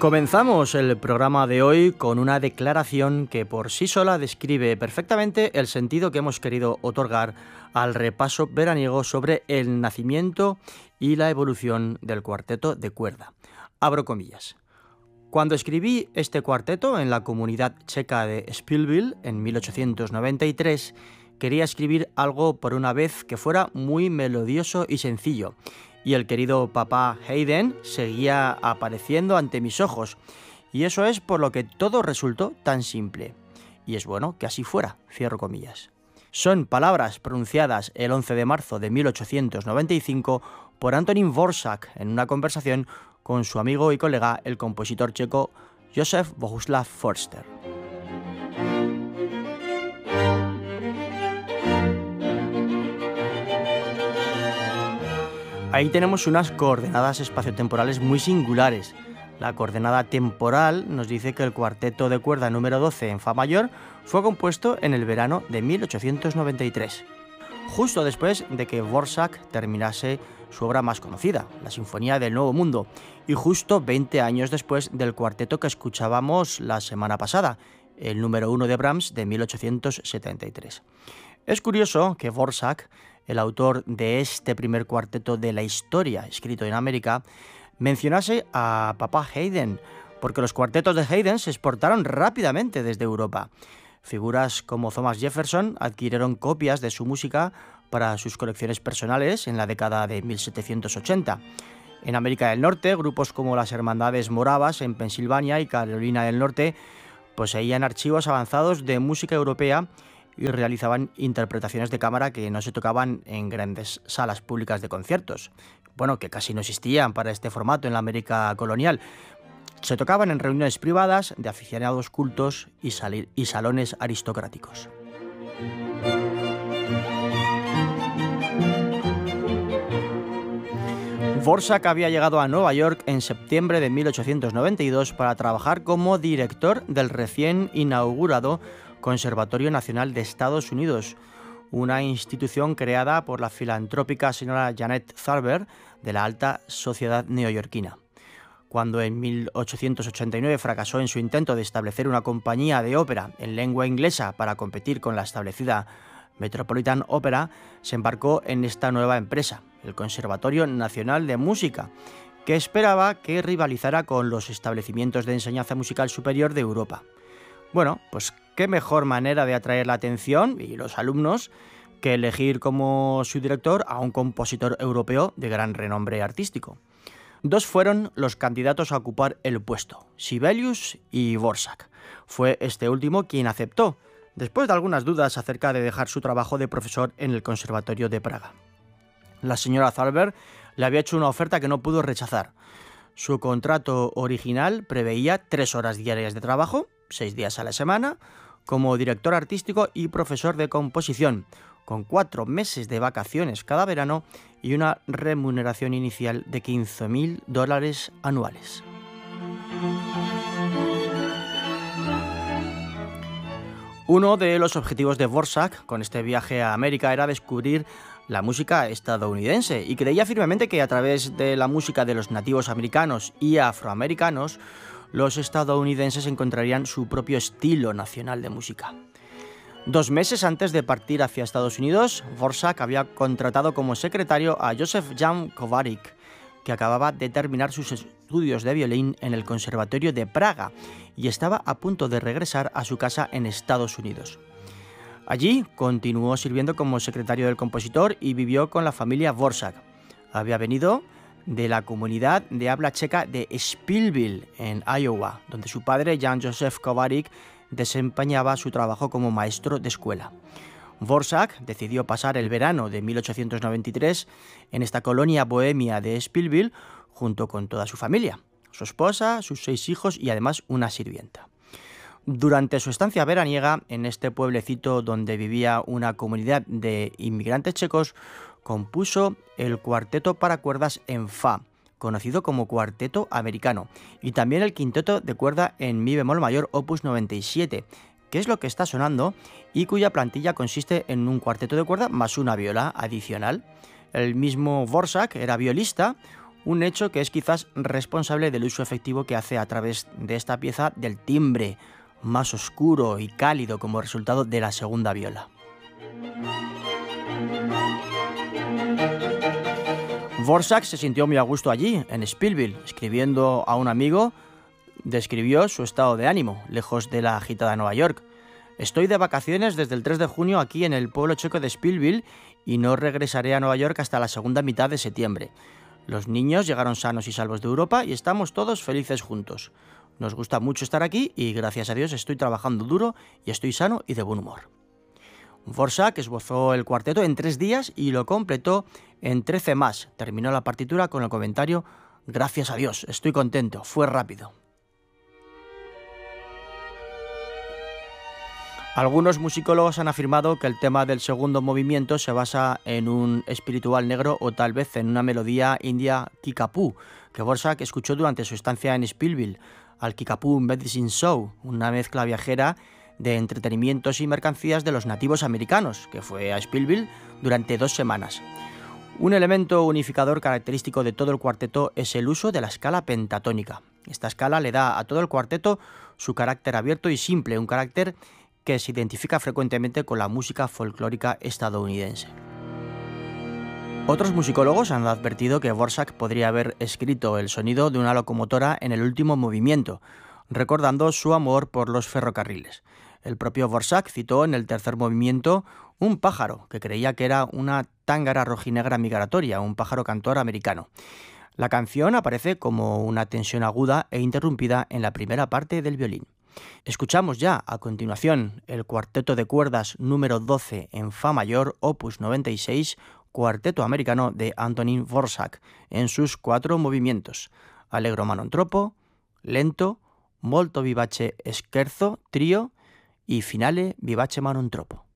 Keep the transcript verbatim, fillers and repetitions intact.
Comenzamos el programa de hoy con una declaración que por sí sola describe perfectamente el sentido que hemos querido otorgar al repaso veraniego sobre el nacimiento y la evolución del cuarteto de cuerda. Abro comillas. Cuando escribí este cuarteto en la comunidad checa de Spielville en mil ochocientos noventa y tres, quería escribir algo por una vez que fuera muy melodioso y sencillo, y el querido papá Haydn seguía apareciendo ante mis ojos, y eso es por lo que todo resultó tan simple. Y es bueno que así fuera, cierro comillas. Son palabras pronunciadas el once de marzo de mil ochocientos noventa y cinco por Antonín Dvořák en una conversación con su amigo y colega, el compositor checo Josef Bohuslav Förster. Ahí tenemos unas coordenadas espaciotemporales muy singulares. La coordenada temporal nos dice que el cuarteto de cuerda número doce en fa mayor fue compuesto en el verano de mil ochocientos noventa y tres, justo después de que Dvořák terminase su obra más conocida, la Sinfonía del Nuevo Mundo, y justo veinte años después del cuarteto que escuchábamos la semana pasada, el número uno de Brahms de mil ochocientos setenta y tres. Es curioso que Dvořák, el autor de este primer cuarteto de la historia escrito en América, mencionase a papá Haydn, porque los cuartetos de Haydn se exportaron rápidamente desde Europa. Figuras como Thomas Jefferson adquirieron copias de su música para sus colecciones personales en la década de mil setecientos ochenta. En América del Norte, grupos como las Hermandades Moravas en Pensilvania y Carolina del Norte poseían archivos avanzados de música europea y realizaban interpretaciones de cámara que no se tocaban en grandes salas públicas de conciertos, bueno, que casi no existían para este formato en la América colonial. Se tocaban en reuniones privadas de aficionados cultos y, sal- y salones aristocráticos. Dvořák había llegado a Nueva York en septiembre de mil ochocientos noventa y dos para trabajar como director del recién inaugurado Conservatorio Nacional de Estados Unidos, una institución creada por la filantrópica señora Janet Tharber de la alta sociedad neoyorquina. Cuando en mil ochocientos ochenta y nueve fracasó en su intento de establecer una compañía de ópera en lengua inglesa para competir con la establecida Metropolitan Opera, se embarcó en esta nueva empresa, el Conservatorio Nacional de Música, que esperaba que rivalizara con los establecimientos de enseñanza musical superior de Europa. Bueno, pues qué mejor manera de atraer la atención y los alumnos que elegir como su director a un compositor europeo de gran renombre artístico. Dos fueron los candidatos a ocupar el puesto, Sibelius y Dvořák. Fue este último quien aceptó, después de algunas dudas acerca de dejar su trabajo de profesor en el Conservatorio de Praga. La señora Tharber le había hecho una oferta que no pudo rechazar. Su contrato original preveía tres horas diarias de trabajo, seis días a la semana, como director artístico y profesor de composición, con cuatro meses de vacaciones cada verano y una remuneración inicial de quince mil dólares anuales. Uno de los objetivos de Dvořák con este viaje a América era descubrir la música estadounidense y creía firmemente que a través de la música de los nativos americanos y afroamericanos, los estadounidenses encontrarían su propio estilo nacional de música. Dos meses antes de partir hacia Estados Unidos, Dvořák había contratado como secretario a Josef Jan Kovařík, que acababa de terminar sus estudios de violín en el Conservatorio de Praga y estaba a punto de regresar a su casa en Estados Unidos. Allí continuó sirviendo como secretario del compositor y vivió con la familia Dvořák. Había venido de la comunidad de habla checa de Spielville, en Iowa, donde su padre, Jan Josef Kovařík, desempeñaba su trabajo como maestro de escuela. Dvořák decidió pasar el verano de mil ochocientos noventa y tres en esta colonia bohemia de Spielville junto con toda su familia, su esposa, sus seis hijos y además una sirvienta. Durante su estancia veraniega en este pueblecito donde vivía una comunidad de inmigrantes checos, compuso el cuarteto para cuerdas en fa, conocido como cuarteto americano, y también el quinteto de cuerda en mi bemol mayor opus noventa y siete, que es lo que está sonando y cuya plantilla consiste en un cuarteto de cuerda más una viola adicional. El mismo Dvořák era violista, un hecho que es quizás responsable del uso efectivo que hace a través de esta pieza del timbre más oscuro y cálido como resultado de la segunda viola. Dvorak se sintió muy a gusto allí, en Spillville. Escribiendo a un amigo, describió su estado de ánimo, lejos de la agitada Nueva York. Estoy de vacaciones desde el tres de junio aquí en el pueblo checo de Spillville y no regresaré a Nueva York hasta la segunda mitad de septiembre. Los niños llegaron sanos y salvos de Europa y estamos todos felices juntos. Nos gusta mucho estar aquí y gracias a Dios estoy trabajando duro y estoy sano y de buen humor. Dvorak esbozó el cuarteto en tres días y lo completó en trece más. Terminó la partitura con el comentario: gracias a Dios, estoy contento, fue rápido. Algunos musicólogos han afirmado que el tema del segundo movimiento se basa en un espiritual negro o tal vez en una melodía india Kickapoo, que Dvorak escuchó durante su estancia en Spillville, al Kickapoo Medicine Show, una mezcla viajera de entretenimientos y mercancías de los nativos americanos, que fue a Spillville durante dos semanas. Un elemento unificador característico de todo el cuarteto es el uso de la escala pentatónica. Esta escala le da a todo el cuarteto su carácter abierto y simple, un carácter que se identifica frecuentemente con la música folclórica estadounidense. Otros musicólogos han advertido que Dvorak podría haber escrito el sonido de una locomotora en el último movimiento, recordando su amor por los ferrocarriles. El propio Dvorak citó en el tercer movimiento un pájaro, que creía que era una tángara rojinegra migratoria, un pájaro cantor americano. La canción aparece como una tensión aguda e interrumpida en la primera parte del violín. Escuchamos ya, a continuación, el cuarteto de cuerdas número doce en Fa mayor, opus noventa y seis, cuarteto americano de Antonín Dvorak, en sus cuatro movimientos: allegro manon troppo, lento, molto vivace scherzo, trío y finale vivace manon troppo.